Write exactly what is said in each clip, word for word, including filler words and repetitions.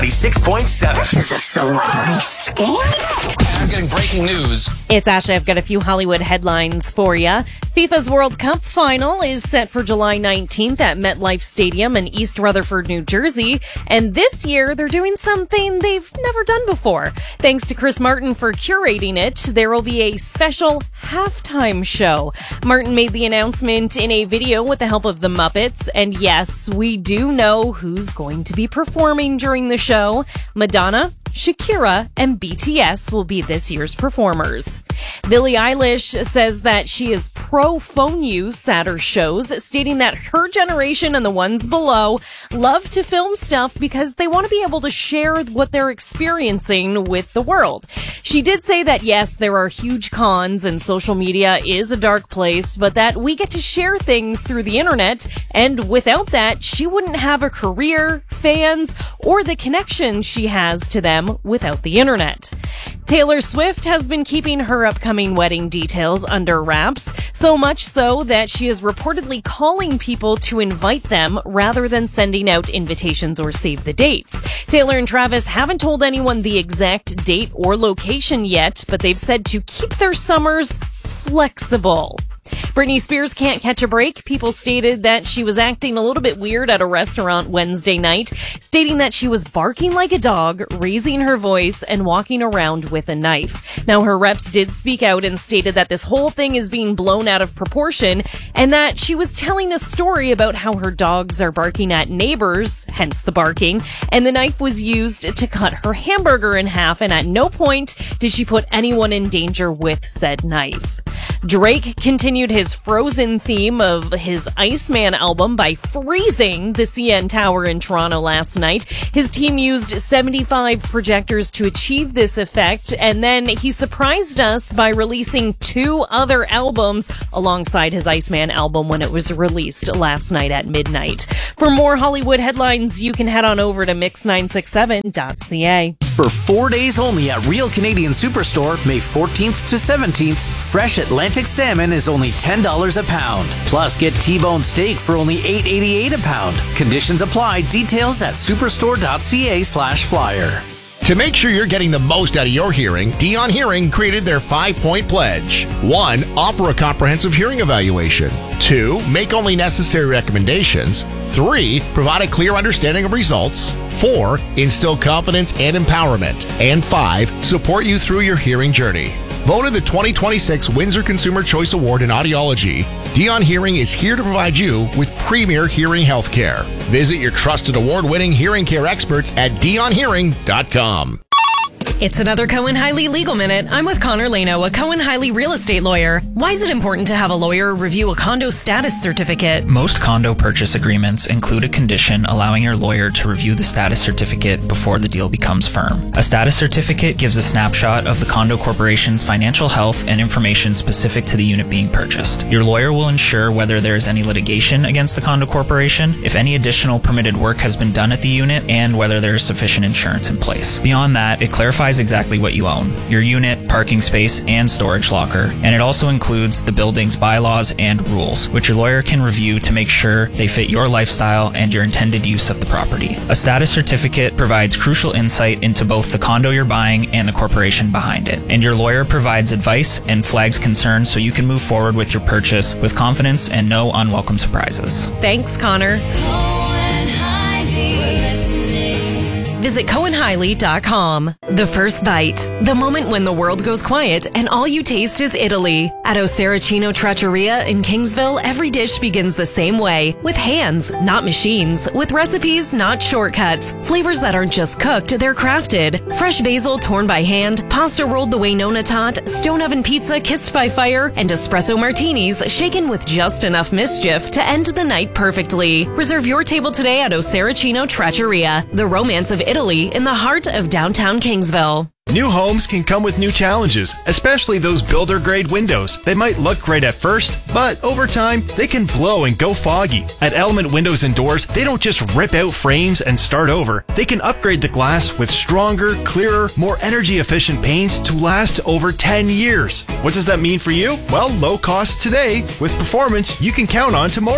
six point seven. This is a celebrity scam. I'm getting breaking news. It's Asha. I've got a few Hollywood headlines for you. FIFA's World Cup final is set for July nineteenth at MetLife Stadium in East Rutherford, New Jersey. And this year, they're doing something they've never done before. Thanks to Chris Martin for curating it, there will be a special halftime show. Martin made the announcement in a video with the help of the Muppets. And yes, we do know who's going to be performing during the show. Madonna, Shakira, and B T S will be this year's performers. Billie Eilish says that she is pro-phone use at her shows, stating that her generation and the ones below love to film stuff because they want to be able to share what they're experiencing with the world. She did say that, yes, there are huge cons and social media is a dark place, but that we get to share things through the internet, and without that, she wouldn't have a career, fans, or the connection she has to them without the internet. Taylor Swift has been keeping her upcoming wedding details under wraps, so much so that she is reportedly calling people to invite them rather than sending out invitations or save the dates. Taylor and Travis haven't told anyone the exact date or location yet, but they've said to keep their summers flexible. Britney Spears can't catch a break. People stated that she was acting a little bit weird at a restaurant Wednesday night, stating that she was barking like a dog, raising her voice, and walking around with a knife. Now, her reps did speak out and stated that this whole thing is being blown out of proportion and that she was telling a story about how her dogs are barking at neighbors, hence the barking, and the knife was used to cut her hamburger in half, and at no point did she put anyone in danger with said knife. Drake continued his Frozen theme of his Iceman album by freezing the C N Tower in Toronto last night. His team used seventy-five projectors to achieve this effect, and then he surprised us by releasing two other albums alongside his Iceman album when it was released last night at midnight. For more Hollywood headlines, you can head on over to mix nine six seven dot c a. For four days only at Real Canadian Superstore, May fourteenth to seventeenth, fresh Atlantic salmon is only ten dollars a pound. Plus, get T-bone steak for only eight eighty-eight a pound. Conditions apply. Details at superstore.ca slash flyer. To make sure you're getting the most out of your hearing, Dion Hearing created their five-point pledge. One, offer a comprehensive hearing evaluation. Two, make only necessary recommendations. Three, provide a clear understanding of results. Four, instill confidence and empowerment. And five, support you through your hearing journey. Voted the twenty twenty-six Windsor Consumer Choice Award in Audiology, Dion Hearing is here to provide you with premier hearing health care. Visit your trusted award-winning hearing care experts at dion hearing dot com. It's another Cohen Hiley Legal Minute. I'm with Connor Lano, a Cohen Hiley real estate lawyer. Why is it important to have a lawyer review a condo status certificate? Most condo purchase agreements include a condition allowing your lawyer to review the status certificate before the deal becomes firm. A status certificate gives a snapshot of the condo corporation's financial health and information specific to the unit being purchased. Your lawyer will ensure whether there is any litigation against the condo corporation, if any additional permitted work has been done at the unit, and whether there is sufficient insurance in place. Beyond that, it clarifies exactly what you own, your unit, parking space, and storage locker, and it also includes the building's bylaws and rules, which your lawyer can review to make sure they fit your lifestyle and your intended use of the property. A status certificate provides crucial insight into both the condo you're buying and the corporation behind it, and your lawyer provides advice and flags concerns so you can move forward with your purchase with confidence and no unwelcome surprises. Thanks, Connor. Visit cohen hiley dot com. The First Bite. The moment when the world goes quiet and all you taste is Italy. At O Saracino Trattoria in Kingsville, every dish begins the same way. With hands, not machines. With recipes, not shortcuts. Flavors that aren't just cooked, they're crafted. Fresh basil torn by hand, pasta rolled the way Nona taught, stone oven pizza kissed by fire, and espresso martinis shaken with just enough mischief to end the night perfectly. Reserve your table today at O Saracino Trattoria. The romance of Italy in the heart of downtown Kingsville. New homes can come with new challenges, especially those builder-grade windows. They might look great at first, but over time, they can blow and go foggy. At Element Windows and Doors, they don't just rip out frames and start over. They can upgrade the glass with stronger, clearer, more energy-efficient paints to last over ten years. What does that mean for you? Well, low cost today with performance you can count on tomorrow.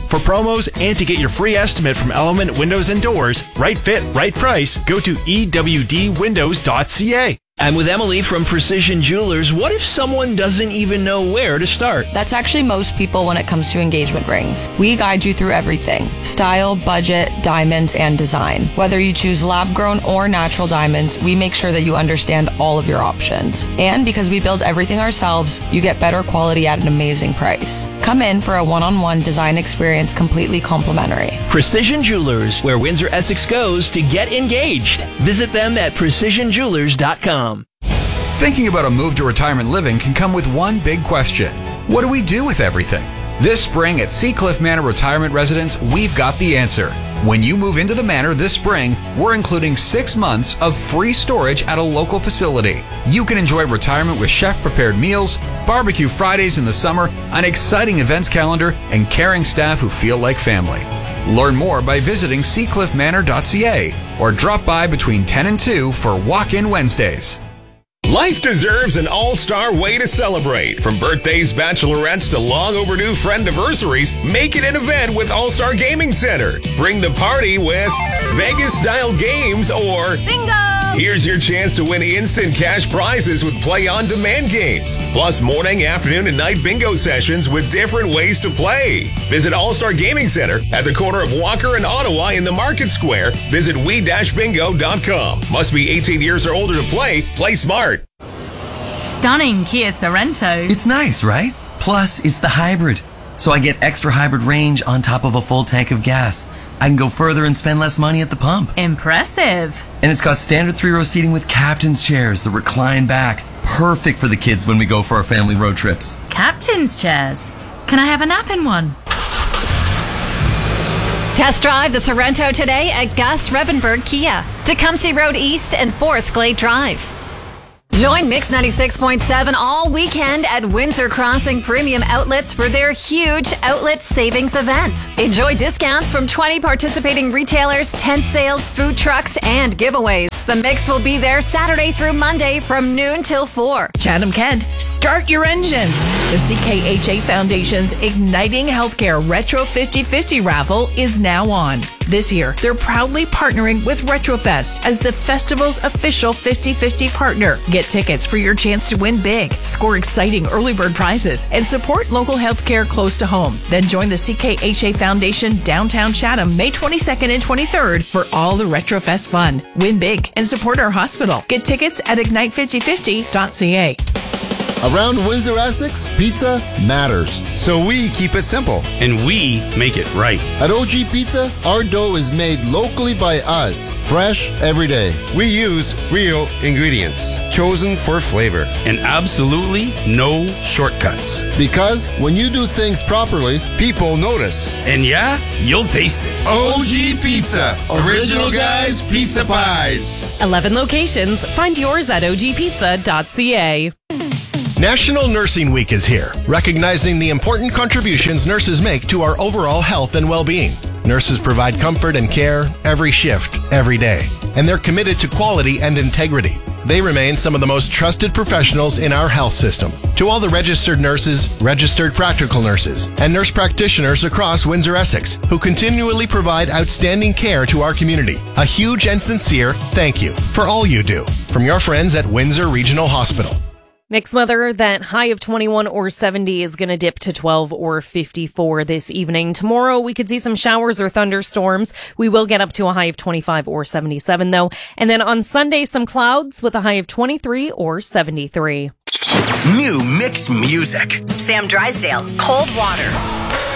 For promos and to get your free estimate from Element Windows and Doors, right fit, right price, go to E W D windows dot C A. I'm with Emily from Precision Jewelers. What if someone doesn't even know where to start? That's actually most people when it comes to engagement rings. We guide you through everything: style, budget, diamonds, and design. Whether you choose lab-grown or natural diamonds, we make sure that you understand all of your options. And because we build everything ourselves, you get better quality at an amazing price. Come in for a one-on-one design experience completely complimentary. Precision Jewelers, where Windsor Essex goes to get engaged. Visit them at precision jewelers dot com. Thinking about a move to retirement living can come with one big question. What do we do with everything? This spring at Seacliff Manor Retirement Residence, we've got the answer. When you move into the manor this spring, we're including six months of free storage at a local facility. You can enjoy retirement with chef-prepared meals, barbecue Fridays in the summer, an exciting events calendar, and caring staff who feel like family. Learn more by visiting seacliff manor dot C A or drop by between ten and two for Walk-In Wednesdays. Life deserves an all-star way to celebrate. From birthdays, bachelorettes, to long overdue friend anniversaries, make it an event with All-Star Gaming Center. Bring the party with Vegas-style games or Bingo! Here's your chance to win instant cash prizes with play-on-demand games. Plus morning, afternoon, and night bingo sessions with different ways to play. Visit All-Star Gaming Center at the corner of Walker and Ottawa in the Market Square. Visit we dash bingo dot com. Must be eighteen years or older to play. Play smart. Stunning Kia Sorento. It's nice, right? Plus, it's the hybrid. So I get extra hybrid range on top of a full tank of gas. I can go further and spend less money at the pump. Impressive. And it's got standard three-row seating with captain's chairs that recline back. Perfect for the kids when we go for our family road trips. Captain's chairs. Can I have a nap in one? Test drive the Sorento today at Gus Revenberg Kia, Tecumseh Road East and Forest Glade Drive. Join Mix ninety-six point seven all weekend at Windsor Crossing Premium Outlets for their huge outlet savings event. Enjoy discounts from twenty participating retailers, tent sales, food trucks, and giveaways. The Mix will be there Saturday through Monday from noon till four. Chatham Kent, start your engines. The C K H A Foundation's Igniting Healthcare Retro fifty fifty raffle is now on. This year, they're proudly partnering with Retrofest as the festival's official fifty fifty partner. Get tickets for your chance to win big, score exciting early bird prizes, and support local healthcare close to home. Then join the C K H A Foundation downtown Chatham May twenty-second and twenty-third for all the Retrofest fun. Win big and support our hospital. Get tickets at ignite fifty fifty dot C A. Around Windsor Essex, pizza matters. So we keep it simple. And we make it right. At O G Pizza, our dough is made locally by us, fresh every day. We use real ingredients, chosen for flavor, and absolutely no shortcuts. Because when you do things properly, people notice. And yeah, you'll taste it. O G Pizza, original guys, pizza pies. eleven locations. Find yours at O G pizza dot C A. National Nursing Week is here, recognizing the important contributions nurses make to our overall health and well-being. Nurses provide comfort and care every shift, every day, and they're committed to quality and integrity. They remain some of the most trusted professionals in our health system. To all the registered nurses, registered practical nurses, and nurse practitioners across Windsor Essex who continually provide outstanding care to our community, a huge and sincere thank you for all you do. From your friends at Windsor Regional Hospital. Mixed weather, that high of twenty-one or seventy is going to dip to twelve or fifty-four this evening. Tomorrow, we could see some showers or thunderstorms. We will get up to a high of twenty-five or seventy-seven, though. And then on Sunday, some clouds with a high of twenty-three or seventy-three. New mixed music. Sam Drysdale, Cold Water.